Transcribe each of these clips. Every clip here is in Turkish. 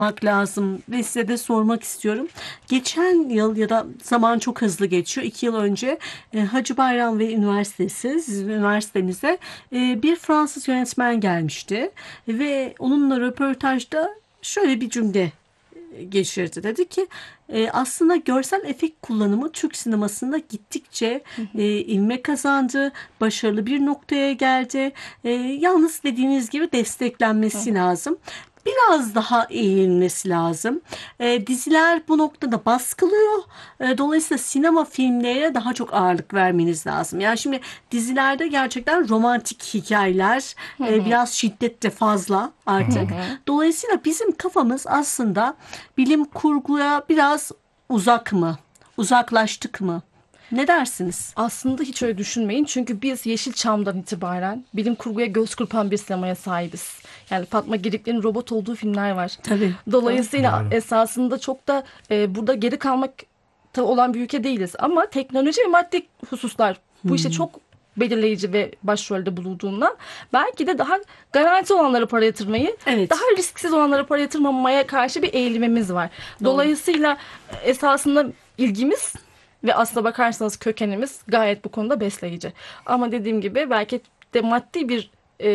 lazım ve size de sormak istiyorum. Geçen yıl ya da zaman çok hızlı geçiyor. 2 yıl önce Hacı Bayram ve Üniversitesi, sizin üniversitenize bir Fransız yönetmen gelmişti ve onunla röportajda şöyle bir cümle geçirdi. Dedi ki aslında görsel efekt kullanımı Türk sinemasında gittikçe ivme kazandı, başarılı bir noktaya geldi. Yalnız dediğiniz gibi desteklenmesi lazım. Biraz daha eğilmesi lazım. Diziler bu noktada baskılıyor. Dolayısıyla sinema filmlerine daha çok ağırlık vermeniz lazım. Yani şimdi dizilerde gerçekten romantik hikayeler, biraz şiddet de fazla artık. Dolayısıyla bizim kafamız aslında bilim kurguya biraz uzak mı? Uzaklaştık mı? Ne dersiniz? Aslında hiç öyle düşünmeyin. Çünkü biz Yeşilçam'dan itibaren bilim kurguya göz kırpan bir sinemaya sahibiz. Yani Fatma Girik'lerin robot olduğu filmler var. Tabii. Dolayısıyla Doğru. esasında çok da burada geri kalmak olan bir ülke değiliz. Ama teknoloji ve maddi hususlar bu işte çok belirleyici ve başrolde bulunduğunda belki de daha garanti olanlara para yatırmayı, Evet. daha risksiz olanlara para yatırmamaya karşı bir eğilimimiz var. Dolayısıyla esasında ilgimiz ve aslına bakarsanız kökenimiz gayet bu konuda besleyici. Ama dediğim gibi belki de maddi bir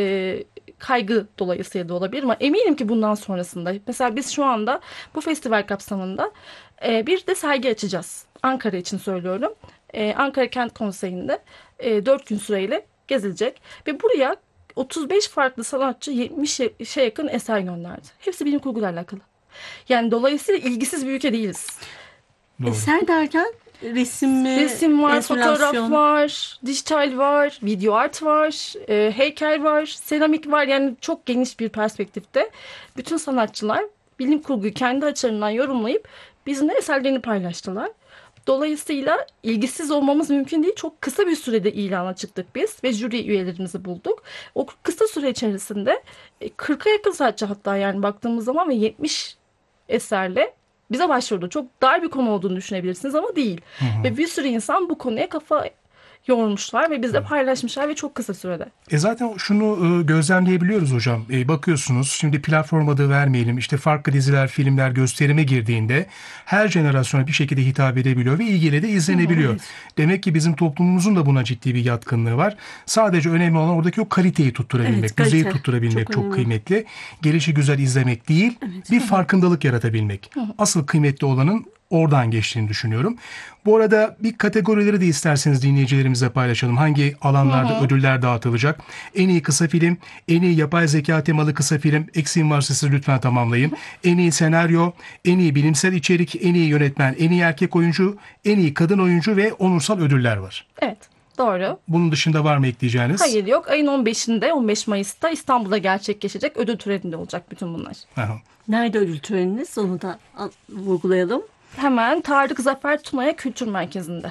kaygı dolayısıyla da olabilir ama eminim ki bundan sonrasında mesela biz şu anda bu festival kapsamında bir de sergi açacağız. Ankara için söylüyorum. Ankara Kent Konseyi'nde 4 gün süreyle gezilecek ve buraya 35 farklı sanatçı 70'e yakın eser gönderdi. Hepsi bilim kurguyla alakalı. Yani dolayısıyla ilgisiz bir ülke değiliz. Doğru. Eser derken resim mi? Resim var, enstalasyon? fotoğraf var, dijital var, video art var, heykel var, seramik var. Yani çok geniş bir perspektifte bütün sanatçılar bilim kurguyu kendi açılarından yorumlayıp bizimle eserlerini paylaştılar. Dolayısıyla ilgisiz olmamız mümkün değil. Çok kısa bir sürede ilana çıktık biz ve jüri üyelerimizi bulduk. O kısa süre içerisinde 40'a yakın sanatçı hatta yani baktığımız zaman ve 70 eserle bize başvurdu. Çok dar bir konu olduğunu düşünebilirsiniz ama değil. Ve bir sürü insan bu konuya kafa yormuşlar ve bizle paylaşmışlar ve çok kısa sürede. Zaten şunu gözlemleyebiliyoruz hocam. Bakıyorsunuz şimdi platform adı vermeyelim. İşte farklı diziler, filmler gösterime girdiğinde her jenerasyona bir şekilde hitap edebiliyor ve ilgiyle de izlenebiliyor. Evet. Demek ki bizim toplumumuzun da buna ciddi bir yatkınlığı var. Sadece önemli olan oradaki o kaliteyi tutturabilmek, Evet, kalite. düzeyi tutturabilmek Çok çok önemli. kıymetli. Gelişi güzel izlemek değil, bir farkındalık yaratabilmek. Asıl kıymetli olanın oradan geçtiğini düşünüyorum. Bu arada bir kategorileri de isterseniz dinleyicilerimize paylaşalım. Hangi alanlarda ödüller dağıtılacak? En iyi kısa film, en iyi yapay zeka temalı kısa film. Eksiğim varsa siz lütfen tamamlayın. En iyi senaryo, en iyi bilimsel içerik, en iyi yönetmen, en iyi erkek oyuncu, en iyi kadın oyuncu ve onursal ödüller var. Evet, doğru. Bunun dışında var mı ekleyeceğiniz? Hayır yok. Ayın 15'inde, 15 Mayıs'ta İstanbul'da gerçekleşecek ödül töreninde olacak bütün bunlar. Aha. Nerede ödül töreniniz? Onu da vurgulayalım. Hemen Tarık Zafer Tunaya Kültür Merkezi'nde,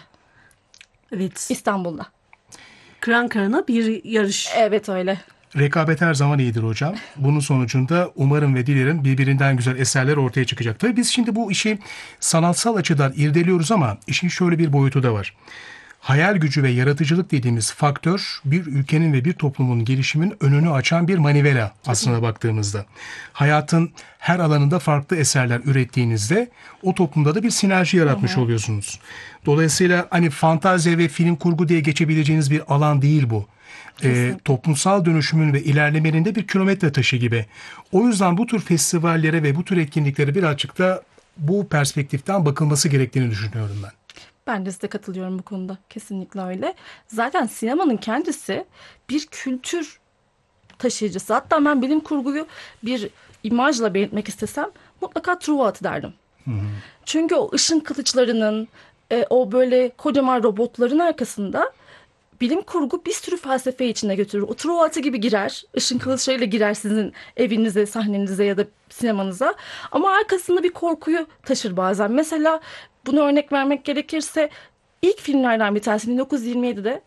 Evet. İstanbul'da. Kıran kırana bir yarış. Evet öyle. Rekabet her zaman iyidir hocam. Bunun sonucunda umarım ve dilerim birbirinden güzel eserler ortaya çıkacak. Tabii biz şimdi bu işi sanatsal açıdan irdeliyoruz ama işin şöyle bir boyutu da var. Hayal gücü ve yaratıcılık dediğimiz faktör bir ülkenin ve bir toplumun gelişimin önünü açan bir manivela aslına baktığımızda. Hayatın her alanında farklı eserler ürettiğinizde o toplumda da bir sinerji yaratmış oluyorsunuz. Dolayısıyla hani fantazya ve film kurgu diye geçebileceğiniz bir alan değil bu. Toplumsal dönüşümün ve ilerlemenin de bir kilometre taşı gibi. O yüzden bu tür festivallere ve bu tür etkinliklere birazcık da bu perspektiften bakılması gerektiğini düşünüyorum ben. Ben de size katılıyorum bu konuda. Kesinlikle öyle. Zaten sinemanın kendisi bir kültür taşıyıcısı. Hatta ben bilim kurguyu bir imajla belirtmek istesem mutlaka Truva derdim. Çünkü o ışın kılıçlarının, o böyle kocaman robotların arkasında bilim kurgu bir sürü felsefe içine götürür. O Truva gibi girer. Işın kılıçlarıyla girer sizin evinize, sahnenize ya da sinemanıza. Ama arkasında bir korkuyu taşır bazen. Mesela bunu örnek vermek gerekirse ilk filmlerden bir tanesi 1927'de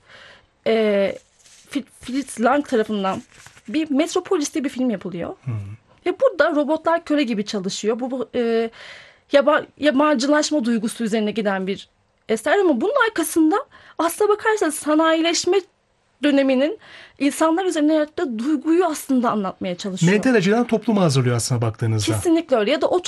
Fritz Lang tarafından bir Metropolis diye bir film yapılıyor. Ve burada robotlar köle gibi çalışıyor. Bu yabancılaşma duygusu üzerine giden bir eser ama bunun arkasında aslına bakarsanız sanayileşme döneminin insanlar üzerine yarattığı duyguyu aslında anlatmaya çalışıyor. Mental açıdan toplumu hazırlıyor aslında baktığınızda. Kesinlikle öyle. Ya da o